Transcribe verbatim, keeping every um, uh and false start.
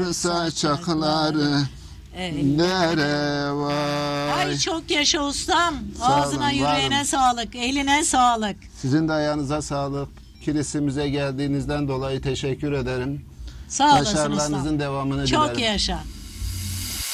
Çaklar saçakları nere vay. Ay çok yaşa ustam. Sağ olun, Ağzına var yüreğine olun. sağlık. Eline sağlık. Sizin de ayağınıza sağlık. Kilisimize geldiğinizden dolayı teşekkür ederim. Sağ olasın Başarılarınızın ustam. devamını dilerim. Çok yaşa.